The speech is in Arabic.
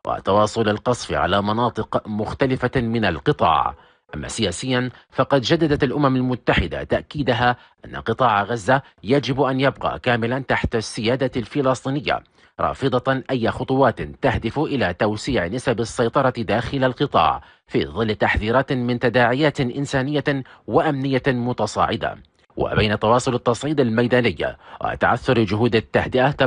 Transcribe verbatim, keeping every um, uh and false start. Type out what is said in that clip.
وتواصل القصف على مناطق مختلفة من القطاع. أما سياسيا فقد جددت الأمم المتحدة تأكيدها أن قطاع غزة يجب أن يبقى كاملا تحت السيادة الفلسطينية، رافضة أي خطوات تهدف إلى توسيع نسب السيطرة داخل القطاع في ظل تحذيرات من تداعيات إنسانية وأمنية متصاعدة. وبين تواصل التصعيد الميداني وتعثر جهود التهدئة